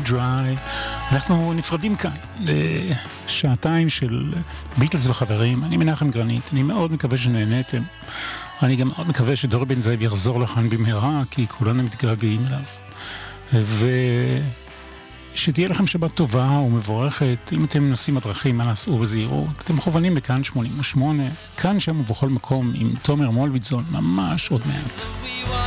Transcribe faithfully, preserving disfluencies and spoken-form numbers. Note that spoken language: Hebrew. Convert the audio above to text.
Dry. אנחנו נפרדים כאן לשעתיים של ביטלס וחברים. אני מנחם גרנית, אני מאוד מקווה שנהניתם. אני גם מאוד מקווה שדור בן זאב יחזור לכאן במהרה, כי כולנו מתגעגעים אליו. ושתהיה לכם שבת טובה ומבורכת. אם אתם נוסעים בדרכים, אנא סעו בזהירות. אתם מכוונים בכאן שמונים ושמונה, כאן שם ובכל מקום, עם תומר מולביטזון, ממש עוד מעט.